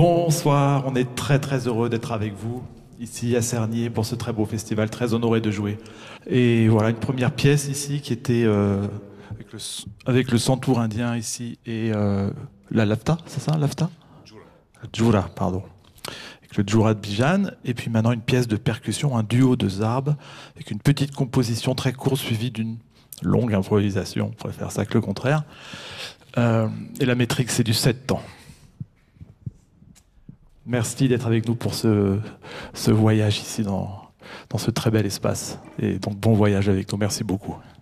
Bonsoir, on est très très heureux d'être avec vous ici à Cernier pour ce très beau festival, très honoré de jouer. Et voilà une première pièce ici qui était avec le santour indien ici et la lafta, c'est ça, lafta? Djoura, pardon. Avec le djoura de Bijan. Et puis maintenant une pièce de percussion, un duo de zarb avec une petite composition très courte suivie d'une longue improvisation. On pourrait faire ça que le contraire. Et la métrique, c'est du 7 temps. Merci d'être avec nous pour ce voyage ici dans ce très bel espace. Et donc bon voyage avec nous. Merci beaucoup.